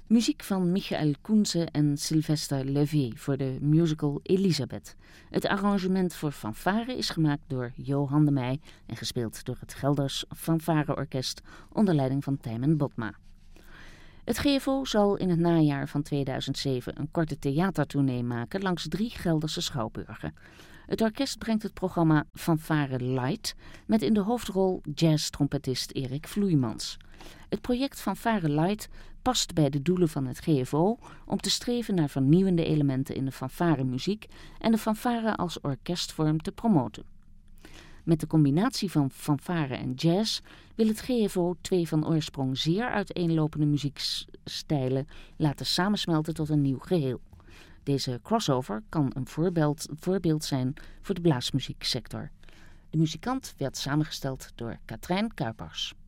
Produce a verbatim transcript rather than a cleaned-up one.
Muziek van Michael Koense en Sylvester Levy voor de musical Elisabeth. Het arrangement voor fanfare is gemaakt door Johan de Meij en gespeeld door het Gelders Fanfareorkest onder leiding van Tijmen Botma. Het G F O zal in het najaar van tweeduizend zeven een korte theatertournee maken langs drie Gelderse schouwburgen. Het orkest brengt het programma Fanfare Light met in de hoofdrol jazz-trompetist Erik Vloeimans. Het project Fanfare Light past bij de doelen van het G F O om te streven naar vernieuwende elementen in de fanfaremuziek en de fanfare als orkestvorm te promoten. Met de combinatie van fanfare en jazz wil het G F O twee van oorsprong zeer uiteenlopende muziekstijlen laten samensmelten tot een nieuw geheel. Deze crossover kan een voorbeeld, voorbeeld zijn voor de blaasmuzieksector. De muzikant werd samengesteld door Katrijn Kuipers.